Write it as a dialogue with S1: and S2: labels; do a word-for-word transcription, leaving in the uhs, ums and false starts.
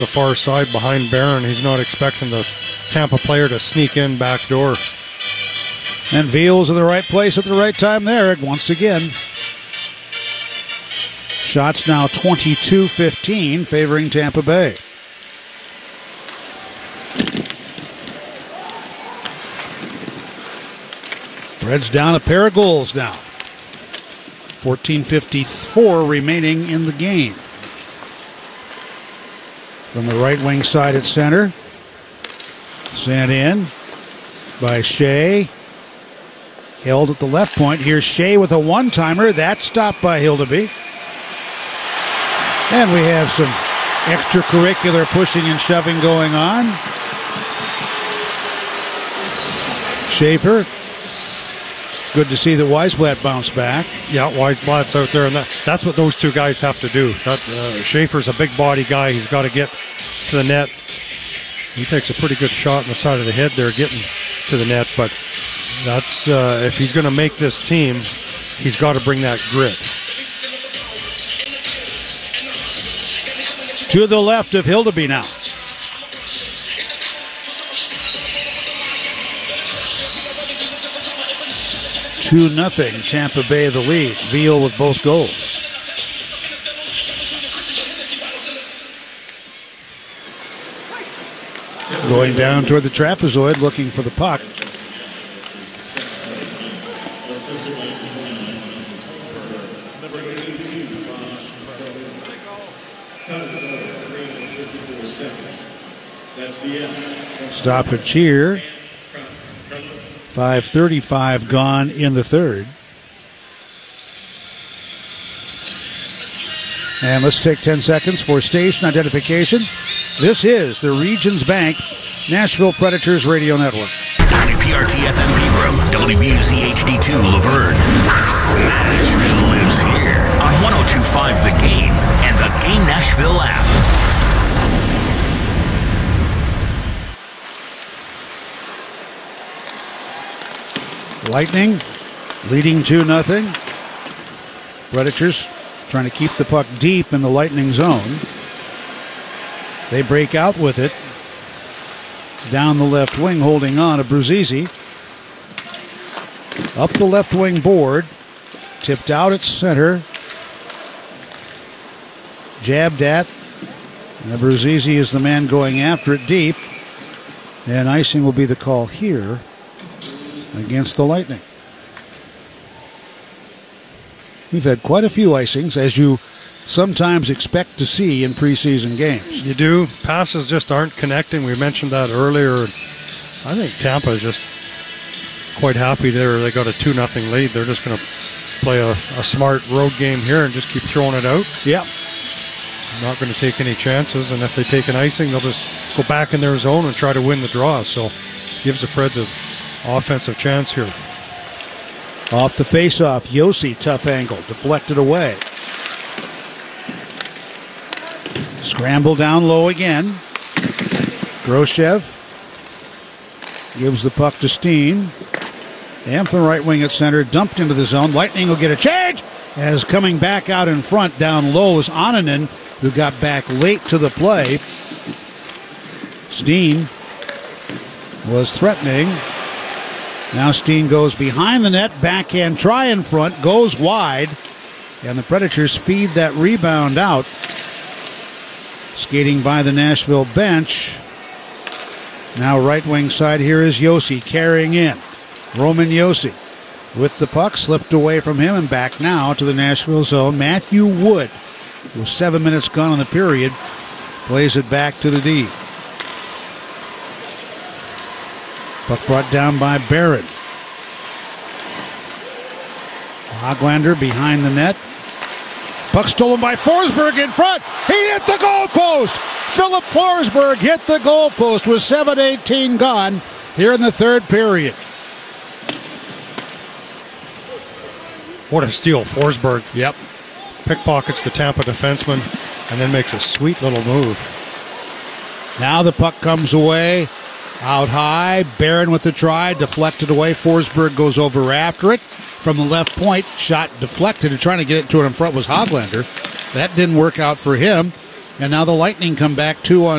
S1: the far side behind Barron. He's not expecting the Tampa player to sneak in back door.
S2: And Veal's in the right place at the right time there once again. Shots now twenty-two fifteen favoring Tampa Bay. Reds down a pair of goals now. fourteen fifty-four remaining in the game. From the right wing side at center. Sent in by Shea. Held at the left point. Here's Shea with a one-timer. That's stopped by Hildeby. And we have some extracurricular pushing and shoving going on. Schaefer. Good to see that Weisblatt bounced back.
S1: Yeah, Weisblatt's out there, and that, that's what those two guys have to do. That, uh, Schaefer's a big body guy. He's got to get to the net. He takes a pretty good shot on the side of the head there, getting to the net, but that's uh, if he's going to make this team, he's got to bring that grit.
S2: To the left of Hildeby now. two nothing, Tampa Bay the lead. Veal with both goals. Going down toward the trapezoid, looking for the puck. Stoppage here. five thirty-five gone in the third. And let's take ten seconds for station identification. This is the Regions Bank Nashville Predators Radio Network.
S3: W P R T F M Pegram, W B U C H D two Laverne. Nashville lives here on one oh two point five The Game and the Game Nashville app.
S2: Lightning leading two nothing. Predators trying to keep the puck deep in the Lightning zone. They break out with it. Down the left wing, holding on to Bruzzese. Up the left wing board. Tipped out at center. Jabbed at. And Bruzzese is the man going after it deep. And icing will be the call here against the Lightning. We've had quite a few icings, as you sometimes expect to see in preseason games.
S1: You do. Passes just aren't connecting. We mentioned that earlier. I think Tampa is just quite happy there. They got a two nothing lead. They're just going to play a, a smart road game here and just keep throwing it out.
S2: Yep.
S1: Not going to take any chances, and if they take an icing, they'll just go back in their zone and try to win the draw. So gives the Preds a offensive chance here.
S2: Off the faceoff, Yossi, tough angle, deflected away. Scramble down low again. Groshev gives the puck to Steen. And from the right wing at center, dumped into the zone. Lightning will get a change. As coming back out in front, down low is Ananen, who got back late to the play. Steen was threatening. Now Steen goes behind the net, backhand try in front, goes wide, and the Predators feed that rebound out. Skating by the Nashville bench. Now right wing side here is Yossi carrying in. Roman Yossi with the puck, slipped away from him and back now to the Nashville zone. Matthew Wood, with seven minutes gone in the period, plays it back to the D. Puck brought down by Barrett. Hoglander behind the net. Puck stolen by Forsberg in front. He hit the goalpost. Philip Forsberg hit the goalpost with seven eighteen gone here in the third period.
S1: What a steal, Forsberg.
S2: Yep.
S1: Pickpockets the Tampa defenseman and then makes a sweet little move.
S2: Now the puck comes away. Out high, Barron with the try, deflected away. Forsberg goes over after it. From the left point, shot deflected, and trying to get it to it in front was Hoglander. That didn't work out for him. And now the Lightning come back two on